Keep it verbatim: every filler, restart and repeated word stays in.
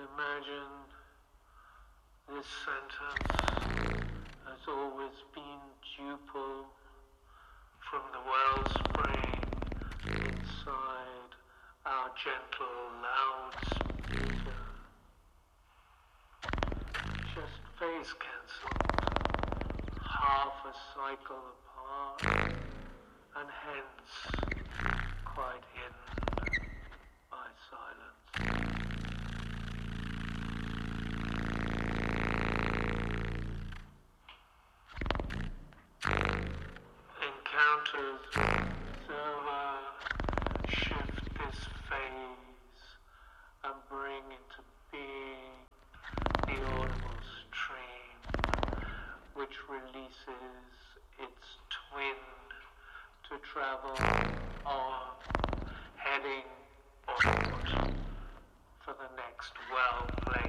Imagine this sentence has always been duple from the wellspring inside our gentle loudspeaker. Just phase cancelled, half a cycle apart, and hence quite hidden by silence. Encounters observer shift this phase and bring into being the audible stream, which releases its twin to travel on, heading onward for the next well-placed